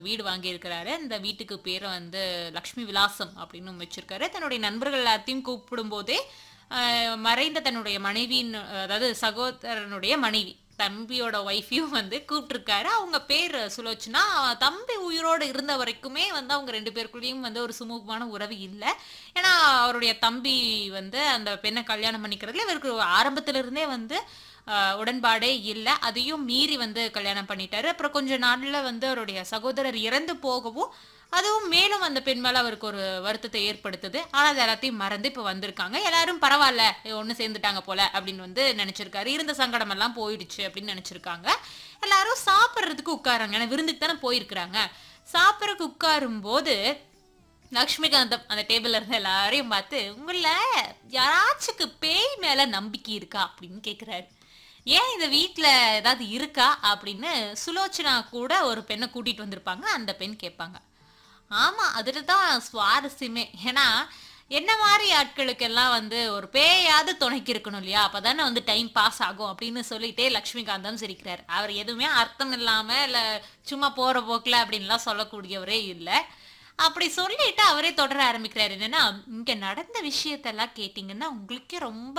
வீடு வாங்கியிருக்கிறாரு. அந்த வீட்டுக்கு பேரு வந்து லக்ஷ்மி விலாசம் அப்படின்னு வச்சிருக்காரு. தன்னுடைய நண்பர்கள் எல்லாத்தையும் கூப்பிடும்போதே, மறைந்த தன்னுடைய மனைவியின் அதாவது சகோதரனுடைய மனைவி, தம்பியோட ஒய்ஃபையும் வந்து கூப்பிட்டுருக்காரு. அவங்க பேர் சுலோச்சனா. தம்பி உயிரோடு இருந்த வரைக்குமே வந்து அவங்க 2 பேருக்குள்ளேயும் வந்து ஒரு சுமூகமான உறவு இல்ல. ஏன்னா, அவருடைய தம்பி வந்து அந்த பெண்ண கல்யாணம் பண்ணிக்கிறதுல இவருக்கு ஆரம்பத்திலிருந்தே வந்து உடன்பாடே இல்ல. அதையும் மீறி வந்து கல்யாணம் பண்ணிட்டாரு. அப்புறம் கொஞ்ச நாள்ல வந்து அவருடைய சகோதரர் இறந்து போகவும், அதுவும் மேலும் அந்த பெண் மேல அவருக்கு ஒரு வருத்தத்தை ஏற்படுத்துது. ஆனா, அது எல்லாத்தையும் மறந்து இப்ப வந்திருக்காங்க. எல்லாரும் பரவால்ல, ஒண்ணு சேர்ந்துட்டாங்க போல அப்படின்னு வந்து நெனச்சிருக்காரு. இருந்த சங்கடம் எல்லாம் போயிடுச்சு அப்படின்னு நெனச்சிருக்காங்க. எல்லாரும் சாப்பிடுறதுக்கு உட்கார்றாங்க. ஏன்னா விருந்துக்கு தானே போயிருக்கிறாங்க. சாப்பிடறக்கு உட்காரும்போது, லக்ஷ்மிகாந்தம் அந்த டேபிள்ல இருந்த எல்லாரையும் பார்த்து, "உங்கள யாராச்சுக்கு பேய் மேல நம்பிக்கை இருக்கா?" அப்படின்னு கேட்கிறாரு. "ஏன் இந்த வீட்ல ஏதாவது இருக்கா?" அப்படின்னு சுலோச்சனா கூட ஒரு பெண்ண கூட்டிட்டு வந்திருப்பாங்க. அந்த பெண் கேட்பாங்க. ஆமா. அதுல தான் சுவாரஸ்யமே. ஏன்னா, என்ன மாரி ஆட்களுக்கெல்லாம் வந்து ஒரு பேயாவது துணைக்கு இருக்கணும் இல்லையா? அப்பதானே வந்து டைம் பாஸ் ஆகும் அப்படின்னு சொல்லிட்டே லக்ஷ்மிகாந்தம் சிரிக்கிறாரு. அவர் எதுவுமே அர்த்தம் இல்லாம, இல்ல சும்மா போற போக்குல அப்படின்லாம் சொல்லக்கூடியவரே இல்ல. அப்படி சொல்லிட்டு அவரே தொடர ஆரம்பிக்கிறாரு. என்னன்னா, இங்க நடந்த விஷயத்தெல்லாம் கேட்டீங்கன்னா, உங்களுக்கே ரொம்ப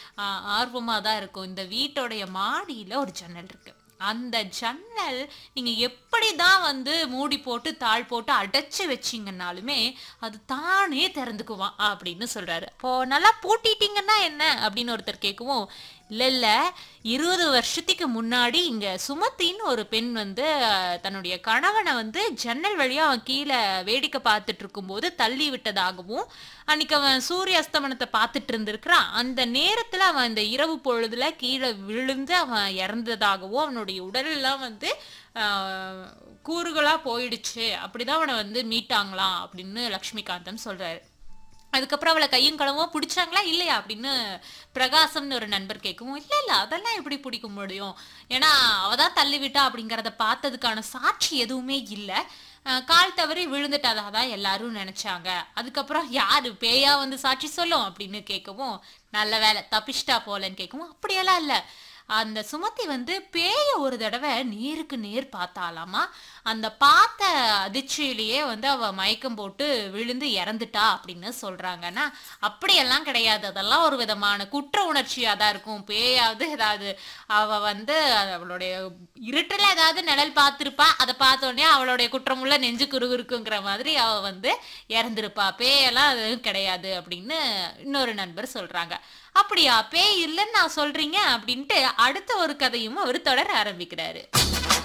ஆர்வமா தான் இருக்கும். இந்த வீட்டோடைய மாடியில ஒரு ஜன்னல் இருக்கு. அந்த ஜன்னல் நீங்க எப்படிதான் வந்து மூடி போட்டு, தாள் போட்டு அடைச்சு வச்சீங்கன்னாலுமே, அது தானே திறந்துக்குமாம் அப்படின்னு சொல்றாரு. அப்போ நல்லா பூட்டிட்டீங்கன்னா என்ன? அப்படின்னு ஒருத்தர் கேட்கவும், இல்ல இல்ல 20 வருஷத்துக்கு முன்னாடி இங்க சுமதின்னு ஒரு பெண் வந்து தன்னுடைய கணவன வந்து ஜன்னல் வழியா அவன் கீழ வேடிக்கை பார்த்துட்டு இருக்கும்போது தள்ளி விட்டதாகவும், அன்னைக்கு அவன் சூரிய அஸ்தமனத்த பார்த்துட்டு இருந்திருக்கிறான். அந்த நேரத்துல அவன் இந்த இரவு பொழுதுல கீழ விழுந்து அவன் இறந்ததாகவும், அவனுடைய உடலெல்லாம் வந்து ஆ கூறுகளா போயிடுச்சு. அப்படிதான் அவன வந்து மீட்டாங்களாம் அப்படின்னு லக்ஷ்மிகாந்தம் சொல்றாரு. அதுக்கப்புறம் அவள கையும் களவுமா புடிச்சாங்களா? இல்லையா? அப்படின்னு பிரகாசம்னு ஒரு நண்பர் கேட்கவும், இல்ல இல்ல அதெல்லாம் எப்படி பிடிக்க முடியும்? ஏன்னா, அவ தான் தள்ளிவிட்டா அப்படிங்கிறத பார்த்ததுக்கான சாட்சி எதுவுமே இல்ல. கால் தவறி விழுந்துட்டதா தான் எல்லாரும் நெனச்சாங்க. அதுக்கப்புறம் யாரு பேயா வந்து சாட்சி சொல்லும்? அப்படின்னு கேட்கவும், நல்ல வேளை தப்பிச்சிட்டா போலன்னு கேட்கவும், அப்படியெல்லாம் இல்ல. அந்த சுமதி வந்து பேய ஒரு தடவ நேருக்கு நேர் பார்த்தாளாமா. அந்த பார்த்த அதிர்ச்சியிலேயே வந்து அவ மயக்கம் போட்டு விழுந்து இறந்துட்டா அப்படின்னு சொல்றாங்கன்னா, அப்படியெல்லாம் கிடையாது. அதெல்லாம் ஒரு விதமான குற்ற உணர்ச்சியா தான் இருக்கும். பேயாவது ஏதாவது அவ வந்து அவளுடைய இருட்டுல ஏதாவது நிழல் பார்த்திருப்பா. அத பார்த்த உடனே அவளுடைய குற்றமுள்ள நெஞ்சு குறுகுறுக்குங்கிற மாதிரி அவ வந்து இறந்திருப்பா. பேயெல்லாம் அது கிடையாது அப்படின்னு இன்னொரு நண்பர் சொல்றாங்க. அப்படியா? பேய் இல்லன்னு நான் சொல்றீங்க அப்படின்ட்டு அடுத்த ஒரு கதையும் அவரு தொடர ஆரம்பிக்கிறாரு.